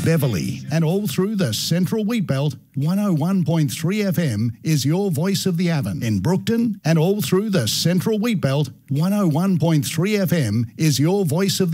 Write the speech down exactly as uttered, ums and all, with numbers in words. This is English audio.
Beverly, and all through the Central Wheatbelt, one oh one point three F M is your voice of the Avon. In Brookton, and all through the Central Wheatbelt, one oh one point three F M is your voice of the